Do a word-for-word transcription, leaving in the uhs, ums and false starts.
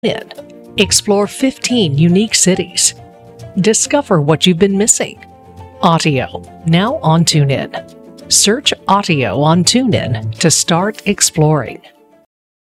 in. Explore fifteen unique cities. Discover what you've been missing. Audio, now on TuneIn. Search Audio on TuneIn to start exploring.